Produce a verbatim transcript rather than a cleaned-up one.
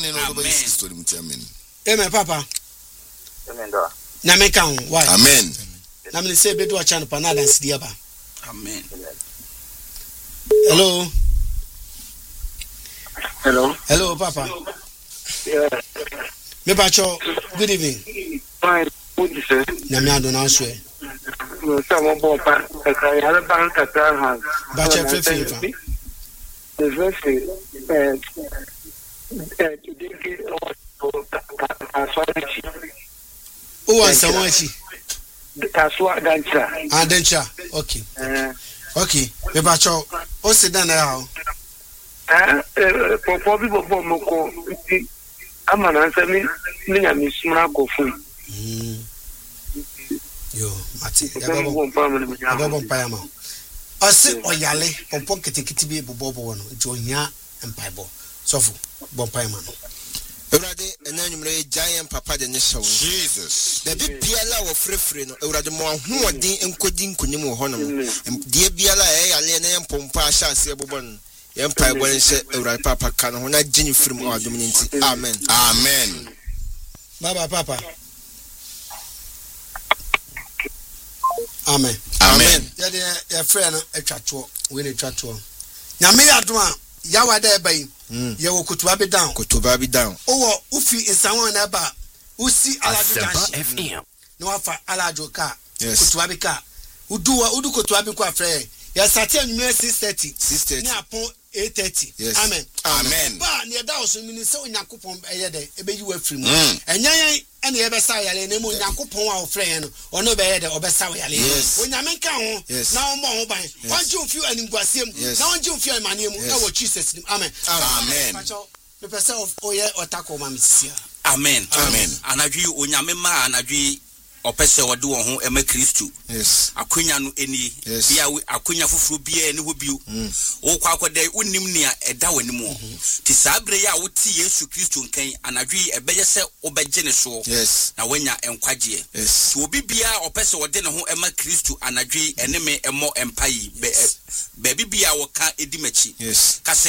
bani no do be story mutiamen. Amen papa. Amen do. Na me kan why? Amen. Na me say be do acha no pa na dance dia ba. Amen. Hello. Hello. Hello papa. Yeah. Me pacho, good evening. Fine. What you say? Na me ado na so e. No some bon pa ka ya la ban ka ta ha. Ba che fe fe fa. The first eh eh today O wan sawachi. Kaswa dancha. Ah dancha. Okay. Eh Okay. Me pacho, o se dan na ha. Eh popo bi bobo moko nti amana nsa mi mi nya mi sumra kofu. Mm. Yo, mate. Ya babo. Ya babo mpa ya ma. Ose oyale, pompo ketekiti bi bobo no, nti onya empaibo. Sofu, bompa ya ma no. Ewurade enanyumre giant papa de neshawo. Jesus. Da bibiala wo frefre no ewurade mo ahoɔden enkodi nkonim wo honom. Die biala e yale na yempompa ahya ase bobon. Yempa ebon nse ewurade papa ka no ho na gini firim adom nti. Amen. Amen. Baba papa. Amen. Amen. Ya de ya frɛ no atwato, we ne twato. Nyame yadom a yawa da eba yi. Ye wo kutuba be down. Kutuba be down. Owo ufi nsanwa na ba. Usi alajo Asempa dashi. F M. No afa alajo ka. Yes. Kutuba be ka. Uduwa udu kutuba be kwa frɛ. Ya sati anwumere six thirty. six thirty. Ni apon eight thirty. Yes. Amen. Amen. Ba ni da oso mi ni se Onyankopon eye de ebe yi wa firi mu. Mm. Enyan ene ye be sa yale na mu Onyankopon a ofrɛ ye no. Ono be ye de obesa yale. Yes. Onyame ka ho. Yes. Na omo ho ban. Wanje ofi animguasem. Yes. Na wanje ofi amane mu. Yes. E wo Jesus name. Amen. Amen. Me pese oye otako ma misia. Amen. Amen. Anadwi onyame ma anadwi opese wode wo ho ema Kristo. Yes. Akonya no eni. Yes. Bia akonya foforo bia eni ho bio. Wo kwa akwada unim nea eda wani mu. Ti sabre ya woti Yesu Kristo nkan anadwi ebeye se obegye ne so. Yes. Na wanya enkwagye. Yes. To obi bia opese wode ne ho ema Kristo anadwi eneme emo empai be be bia wo ka edi machi. Yes. Kase